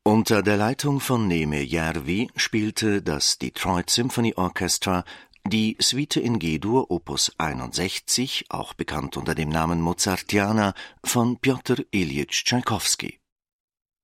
Unter der Leitung von Neeme Järvi spielte das Detroit Symphony Orchestra die Suite in G-Dur Opus 61, auch bekannt unter dem Namen Mozartiana, von Pjotr Iljitsch Tschaikowski.